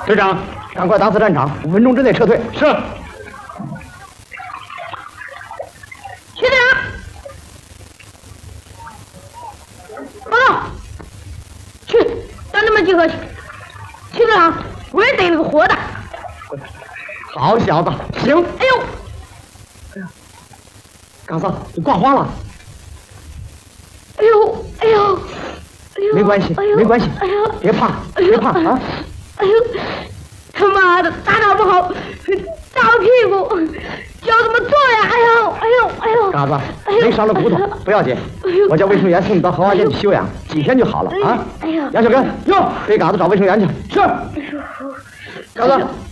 队长， 赶快打死战场，5分钟之内撤退。 是。 徐队长，报告，去让你们集合去。徐队长，我也逮了个活的。 好小子，行。 哎呦， 嘎子，你挂花了。 哎呦，哎呦，哎呦， 没关系，没关系， 哎呦， 别怕，别怕啊！ 哎呦，他妈的，打打不好，打我屁股，叫怎么做呀？哎呦，哎呦，哎呦！ 嘎子，没伤了骨头，不要紧，我叫卫生员送你到荷花县去休养，几天就好了啊！ 哎呀， 杨小根，哟，给嘎子找卫生员去。是。嘎子，